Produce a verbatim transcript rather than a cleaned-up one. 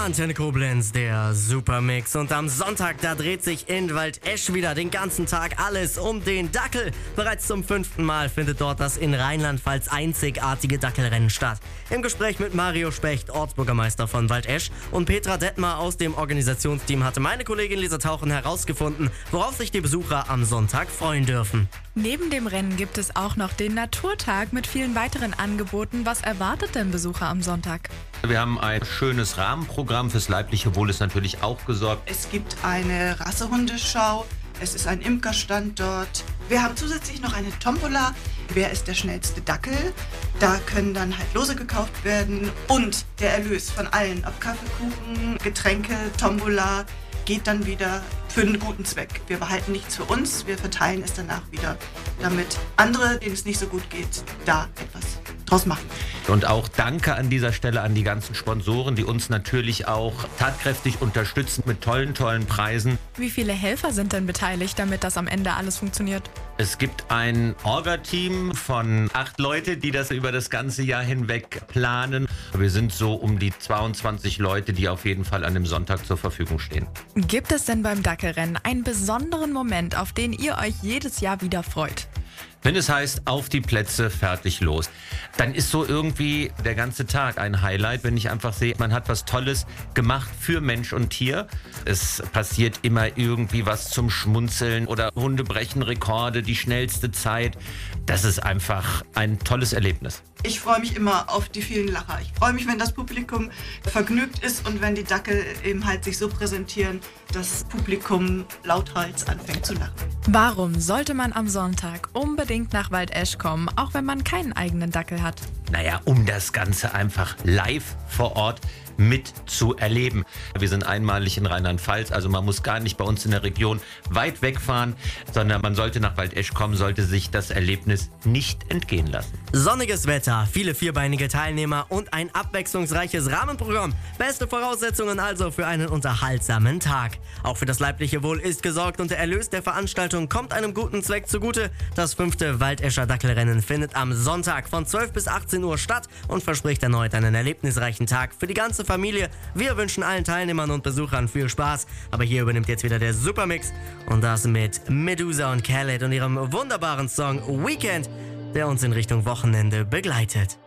Antenne Koblenz, der Supermix. Und am Sonntag, da dreht sich in Waldesch wieder den ganzen Tag alles um den Dackel. Bereits zum fünften Mal findet dort das in Rheinland-Pfalz einzigartige Dackelrennen statt. Im Gespräch mit Mario Specht, Ortsbürgermeister von Waldesch, und Petra Detmar aus dem Organisationsteam hatte meine Kollegin Lisa Tauchen herausgefunden, worauf sich die Besucher am Sonntag freuen dürfen. Neben dem Rennen gibt es auch noch den Naturtag mit vielen weiteren Angeboten. Was erwartet denn Besucher am Sonntag? Wir haben ein schönes Rahmenprogramm. Fürs leibliche Wohl ist natürlich auch gesorgt. Es gibt eine Rassehundeschau. Es ist ein Imkerstand dort. Wir haben zusätzlich noch eine Tombola. Wer ist der schnellste Dackel? Da können dann halt Lose gekauft werden. Und der Erlös von allen, ob Kaffee, Kuchen, Getränke, Tombola, geht dann wieder für einen guten Zweck. Wir behalten nichts für uns, wir verteilen es danach wieder, damit andere, denen es nicht so gut geht, da etwas draus machen. Und auch danke an dieser Stelle an die ganzen Sponsoren, die uns natürlich auch tatkräftig unterstützen mit tollen, tollen Preisen. Wie viele Helfer sind denn beteiligt, damit das am Ende alles funktioniert? Es gibt ein Orga-Team von acht Leute, die das über das ganze Jahr hinweg planen. Wir sind so um die zweiundzwanzig Leute, die auf jeden Fall an dem Sonntag zur Verfügung stehen. Gibt es denn beim Dackelrennen einen besonderen Moment, auf den ihr euch jedes Jahr wieder freut? Wenn es heißt, auf die Plätze, fertig, los, dann ist so irgendwie der ganze Tag ein Highlight, wenn ich einfach sehe, man hat was Tolles gemacht für Mensch und Tier. Es passiert immer irgendwie was zum Schmunzeln oder Hunde brechen Rekorde, die schnellste Zeit. Das ist einfach ein tolles Erlebnis. Ich freue mich immer auf die vielen Lacher. Ich freue mich, wenn das Publikum vergnügt ist und wenn die Dackel eben halt sich so präsentieren, dass das Publikum lauthals anfängt zu lachen. Warum sollte man am Sonntag unbedingt nach Waldesch kommen, auch wenn man keinen eigenen Dackel hat? Naja, um das Ganze einfach live vor Ort mit zu erleben. Wir sind einmalig in Rheinland-Pfalz, also man muss gar nicht bei uns in der Region weit wegfahren, sondern man sollte nach Waldesch kommen, sollte sich das Erlebnis nicht entgehen lassen. Sonniges Wetter, viele vierbeinige Teilnehmer und ein abwechslungsreiches Rahmenprogramm. Beste Voraussetzungen also für einen unterhaltsamen Tag. Auch für das leibliche Wohl ist gesorgt und der Erlös der Veranstaltung kommt einem guten Zweck zugute. Das fünfte Waldescher Dackelrennen findet am Sonntag von zwölf bis achtzehn Uhr statt und verspricht erneut einen erlebnisreichen Tag für die ganze Familie. Wir wünschen allen Teilnehmern und Besuchern viel Spaß, aber hier übernimmt jetzt wieder der Supermix und das mit Medusa und Khaled und ihrem wunderbaren Song Weekend, der uns in Richtung Wochenende begleitet.